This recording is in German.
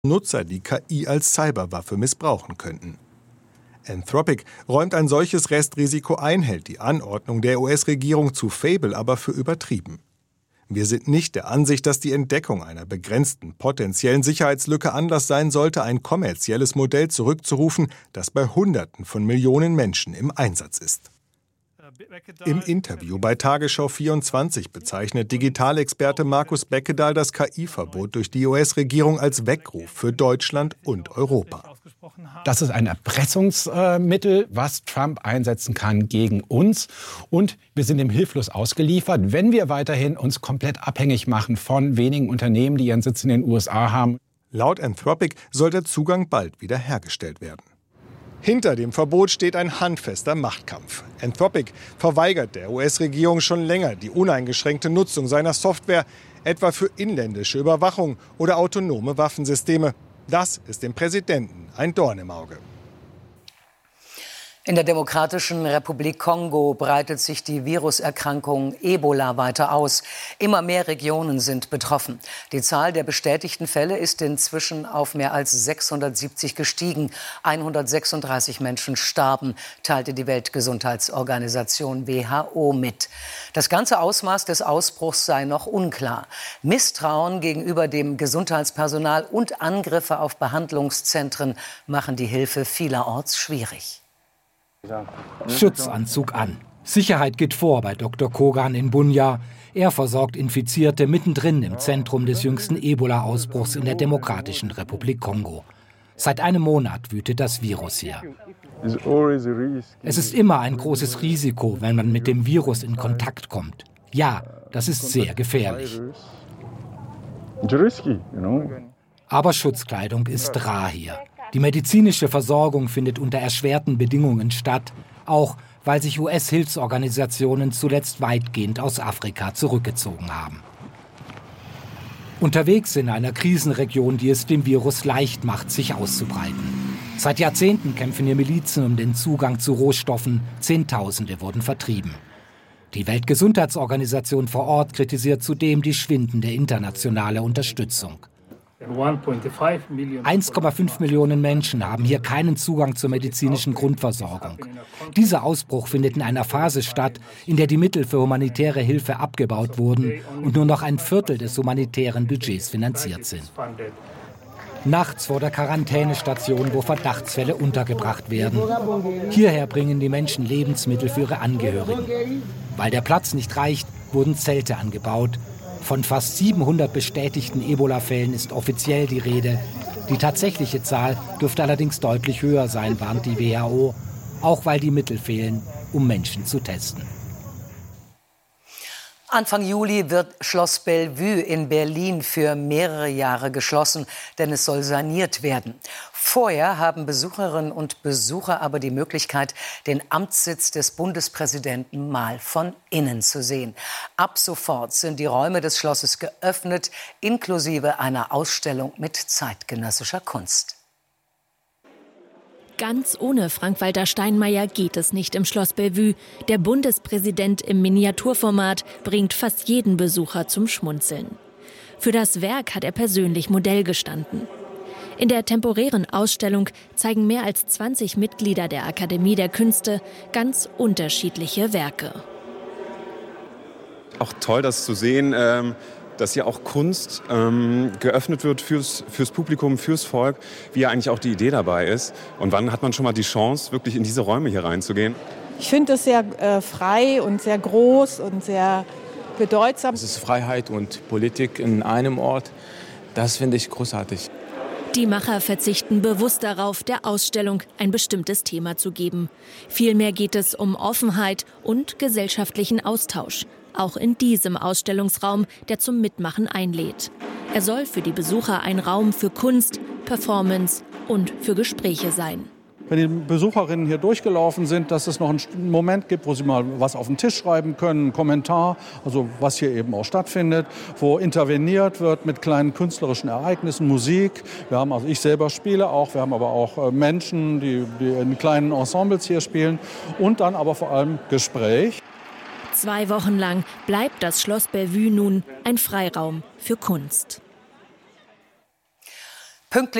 Nutzer die KI als Cyberwaffe missbrauchen könnten. Anthropic räumt ein solches Restrisiko ein, hält die Anordnung der US-Regierung zu Fable aber für übertrieben. Wir sind nicht der Ansicht, dass die Entdeckung einer begrenzten potenziellen Sicherheitslücke Anlass sein sollte, ein kommerzielles Modell zurückzurufen, das bei Hunderten von Millionen Menschen im Einsatz ist. Im Interview bei Tagesschau 24 bezeichnet Digitalexperte Markus Beckedahl das KI-Verbot durch die US-Regierung als Weckruf für Deutschland und Europa. Das ist ein Erpressungsmittel, was Trump einsetzen kann gegen uns. Und wir sind ihm hilflos ausgeliefert, wenn wir weiterhin uns komplett abhängig machen von wenigen Unternehmen, die ihren Sitz in den USA haben. Laut Anthropic soll der Zugang bald wieder hergestellt werden. Hinter dem Verbot steht ein handfester Machtkampf. Anthropic verweigert der US-Regierung schon länger die uneingeschränkte Nutzung seiner Software, etwa für inländische Überwachung oder autonome Waffensysteme. Das ist dem Präsidenten ein Dorn im Auge. In der Demokratischen Republik Kongo breitet sich die Viruserkrankung Ebola weiter aus. Immer mehr Regionen sind betroffen. Die Zahl der bestätigten Fälle ist inzwischen auf mehr als 670 gestiegen. 136 Menschen starben, teilte die Weltgesundheitsorganisation WHO mit. Das ganze Ausmaß des Ausbruchs sei noch unklar. Misstrauen gegenüber dem Gesundheitspersonal und Angriffe auf Behandlungszentren machen die Hilfe vielerorts schwierig. Schutzanzug an. Sicherheit geht vor bei Dr. Kogan in Bunia. Er versorgt Infizierte mittendrin im Zentrum des jüngsten Ebola-Ausbruchs in der Demokratischen Republik Kongo. Seit einem Monat wütet das Virus hier. Es ist immer ein großes Risiko, wenn man mit dem Virus in Kontakt kommt. Ja, das ist sehr gefährlich. Aber Schutzkleidung ist rar hier. Die medizinische Versorgung findet unter erschwerten Bedingungen statt, auch weil sich US-Hilfsorganisationen zuletzt weitgehend aus Afrika zurückgezogen haben. Unterwegs in einer Krisenregion, die es dem Virus leicht macht, sich auszubreiten. Seit Jahrzehnten kämpfen hier Milizen um den Zugang zu Rohstoffen. Zehntausende wurden vertrieben. Die Weltgesundheitsorganisation vor Ort kritisiert zudem die schwindende internationale Unterstützung. 1,5 Millionen Menschen haben hier keinen Zugang zur medizinischen Grundversorgung. Dieser Ausbruch findet in einer Phase statt, in der die Mittel für humanitäre Hilfe abgebaut wurden und nur noch ein Viertel des humanitären Budgets finanziert sind. Nachts vor der Quarantänestation, wo Verdachtsfälle untergebracht werden. Hierher bringen die Menschen Lebensmittel für ihre Angehörigen. Weil der Platz nicht reicht, wurden Zelte angebaut. Von fast 700 bestätigten Ebola-Fällen ist offiziell die Rede. Die tatsächliche Zahl dürfte allerdings deutlich höher sein, warnt die WHO, auch weil die Mittel fehlen, um Menschen zu testen. Anfang Juli wird Schloss Bellevue in Berlin für mehrere Jahre geschlossen, denn es soll saniert werden. Vorher haben Besucherinnen und Besucher aber die Möglichkeit, den Amtssitz des Bundespräsidenten mal von innen zu sehen. Ab sofort sind die Räume des Schlosses geöffnet, inklusive einer Ausstellung mit zeitgenössischer Kunst. Ganz ohne Frank-Walter Steinmeier geht es nicht im Schloss Bellevue. Der Bundespräsident im Miniaturformat bringt fast jeden Besucher zum Schmunzeln. Für das Werk hat er persönlich Modell gestanden. In der temporären Ausstellung zeigen mehr als 20 Mitglieder der Akademie der Künste ganz unterschiedliche Werke. Auch toll, das zu sehen, dass hier auch Kunst geöffnet wird fürs Publikum, fürs Volk, wie ja eigentlich auch die Idee dabei ist. Und wann hat man schon mal die Chance, wirklich in diese Räume hier reinzugehen? Ich finde es sehr frei und sehr groß und sehr bedeutsam. Es ist Freiheit und Politik in einem Ort. Das finde ich großartig. Die Macher verzichten bewusst darauf, der Ausstellung ein bestimmtes Thema zu geben. Vielmehr geht es um Offenheit und gesellschaftlichen Austausch. Auch in diesem Ausstellungsraum, der zum Mitmachen einlädt. Er soll für die Besucher ein Raum für Kunst, Performance und für Gespräche sein. Wenn die Besucherinnen hier durchgelaufen sind, dass es noch einen Moment gibt, wo sie mal was auf den Tisch schreiben können, einen Kommentar, also was hier eben auch stattfindet, wo interveniert wird mit kleinen künstlerischen Ereignissen, Musik. Also ich selber spiele auch, wir haben aber auch Menschen, die in kleinen Ensembles hier spielen und dann aber vor allem Gespräch. 2 Wochen lang bleibt das Schloss Bellevue nun ein Freiraum für Kunst. Pünktlich